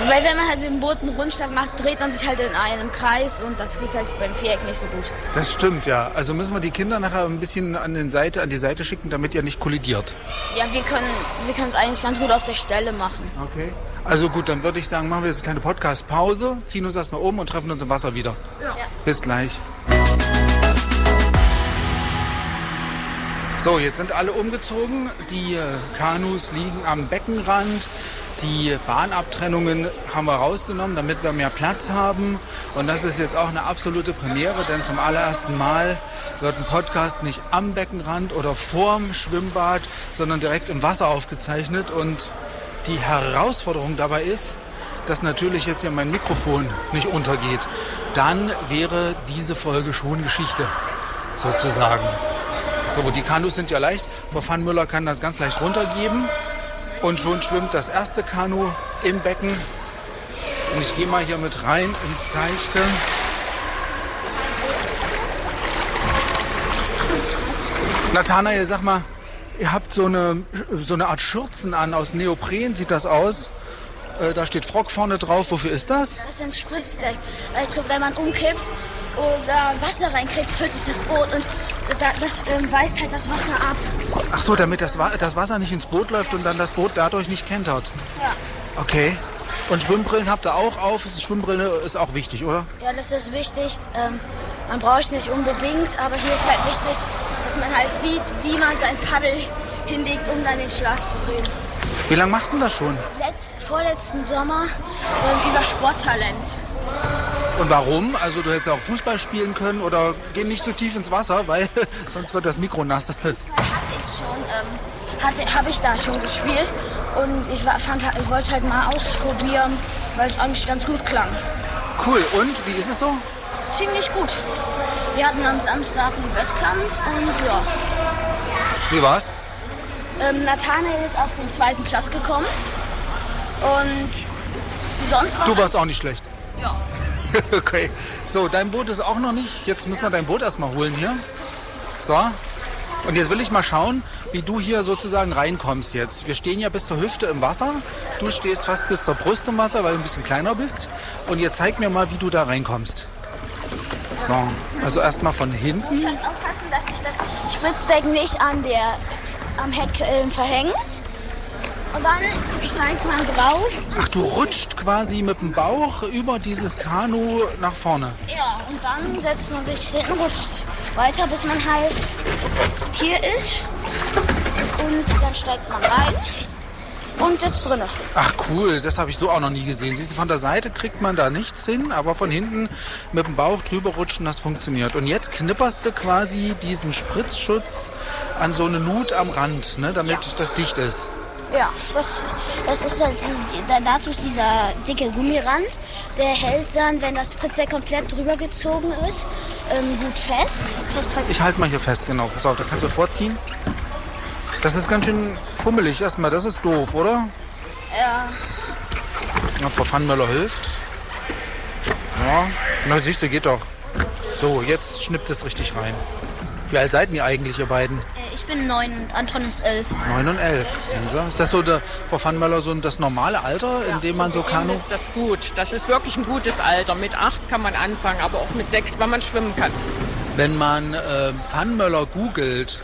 Weil wenn man halt mit dem Boot einen Rundschlag macht, dreht man sich halt in einem Kreis und das geht halt beim Viereck nicht so gut. Das stimmt, ja. Also müssen wir die Kinder nachher ein bisschen an die Seite schicken, damit ihr nicht kollidiert. Ja, wir können es eigentlich ganz gut auf der Stelle machen. Okay. Also gut, dann würde ich sagen, machen wir jetzt eine kleine Podcast-Pause, ziehen uns erstmal um und treffen uns im Wasser wieder. Ja. Bis gleich. So, jetzt sind alle umgezogen. Die Kanus liegen am Beckenrand. Die Bahnabtrennungen haben wir rausgenommen, damit wir mehr Platz haben. Und das ist jetzt auch eine absolute Premiere, denn zum allerersten Mal wird ein Podcast nicht am Beckenrand oder vorm Schwimmbad, sondern direkt im Wasser aufgezeichnet. Und die Herausforderung dabei ist, dass natürlich jetzt ja mein Mikrofon nicht untergeht. Dann wäre diese Folge schon Geschichte, sozusagen. So, die Kanus sind ja leicht. Frau Pfannmüller kann das ganz leicht runtergeben. Und schon schwimmt das erste Kanu im Becken. Und ich gehe mal hier mit rein ins Seichte. Nathanael, sag mal, ihr habt so eine Art Schürzen an aus Neopren, sieht das aus? Da steht Frog vorne drauf. Wofür ist das? Das ist ein Spritzdeck. Also wenn man umkippt oder Wasser reinkriegt, füllt sich das Boot und das weist halt das Wasser ab. Ach so, damit das Wasser nicht ins Boot läuft und dann das Boot dadurch nicht kentert. Ja. Okay. Und Schwimmbrillen habt ihr auch auf? Schwimmbrille ist auch wichtig, oder? Ja, das ist wichtig. Man braucht es nicht unbedingt, aber hier ist halt wichtig, dass man halt sieht, wie man sein Paddel hinlegt, um dann den Schlag zu drehen. Wie lange machst du das schon? Vorletzten Sommer über Sporttalent. Und warum? Also du hättest ja auch Fußball spielen können oder geh nicht so tief ins Wasser, weil sonst wird das Mikro nass. Habe ich da schon gespielt und ich wollte halt mal ausprobieren, weil es eigentlich ganz gut klang. Cool, und wie ist es so? Ziemlich gut. Wir hatten am Samstag einen Wettkampf und ja. Wie war's? Nathanael ist auf den 2. Platz gekommen und sonst was. Du warst auch nicht schlecht. Ja. Okay. So, dein Boot ist auch noch nicht. Jetzt müssen wir dein Boot erstmal holen hier. So. Und jetzt will ich mal schauen, wie du hier sozusagen reinkommst jetzt. Wir stehen ja bis zur Hüfte im Wasser. Du stehst fast bis zur Brust im Wasser, weil du ein bisschen kleiner bist. Und jetzt zeig mir mal, wie du da reinkommst. So, also erstmal von hinten. Ich muss halt aufpassen, dass sich das Spritzdeck nicht am Heck verhängt. Und dann steigt man drauf. Ach, du rutscht quasi mit dem Bauch über dieses Kanu nach vorne. Ja, und dann setzt man sich hinten, rutscht weiter, bis man halt hier ist. Und dann steigt man rein und sitzt drinne. Ach cool, das habe ich so auch noch nie gesehen. Siehst du, von der Seite kriegt man da nichts hin, aber von hinten mit dem Bauch drüber rutschen, das funktioniert. Und jetzt knipperst du quasi diesen Spritzschutz an so eine Nut am Rand, ne, damit das dicht ist. Ja, das ist halt, dazu ist dieser dicke Gummirand, der hält dann, wenn das Spritzdeck komplett drüber gezogen ist, gut fest. Ich halte mal hier fest, genau. Pass auf, da kannst du vorziehen. Das ist ganz schön fummelig erstmal, das ist doof, oder? Ja. Na, Frau Pfannmüller hilft. Ja, na siehst du, geht doch. So, jetzt schnippt es richtig rein. Wie alt seid ihr eigentlich, ihr beiden? Ich bin 9 und Anton ist 11. 9 und 11, sehen Sie? Ist das so, Frau Pfannmüller, so das normale Alter, in dem man so Kanu... ist das gut. Das ist wirklich ein gutes Alter. Mit 8 kann man anfangen, aber auch mit 6, weil man schwimmen kann. Wenn man Pfannmüller googelt,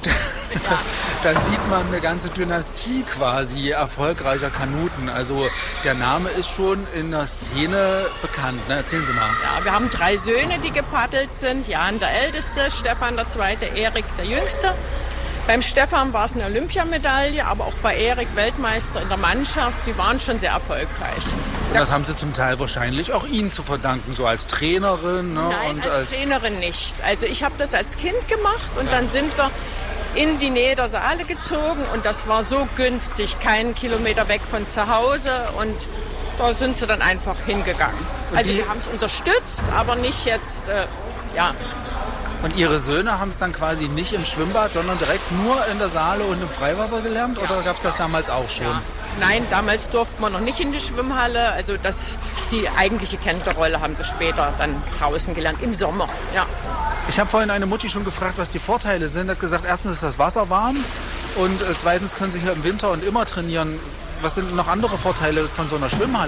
da sieht man eine ganze Dynastie quasi erfolgreicher Kanuten. Also der Name ist schon in der Szene bekannt. Ne? Erzählen Sie mal. Ja, wir haben 3 Söhne, die gepaddelt sind. Jan, der Älteste, Stefan, der Zweite, Erik, der Jüngste. Beim Stefan war es eine Olympiamedaille, aber auch bei Erik Weltmeister in der Mannschaft. Die waren schon sehr erfolgreich. Und das haben Sie zum Teil wahrscheinlich auch Ihnen zu verdanken, so als Trainerin. Ne? Nein, und als Trainerin nicht. Also ich habe das als Kind gemacht und dann sind wir in die Nähe der Saale gezogen und das war so günstig, keinen Kilometer weg von zu Hause und da sind sie dann einfach hingegangen. Also wir haben es unterstützt, aber nicht jetzt, ja. Und Ihre Söhne haben es dann quasi nicht im Schwimmbad, sondern direkt nur in der Saale und im Freiwasser gelernt? Ja. Oder gab es das damals auch schon? Ja. Nein, damals durfte man noch nicht in die Schwimmhalle. Also die eigentliche Kenterrolle haben sie später dann draußen gelernt, im Sommer. Ja. Ich habe vorhin eine Mutti schon gefragt, was die Vorteile sind. Hat gesagt, erstens ist das Wasser warm und zweitens können Sie hier im Winter und immer trainieren. Was sind noch andere Vorteile von so einer Schwimmhalle?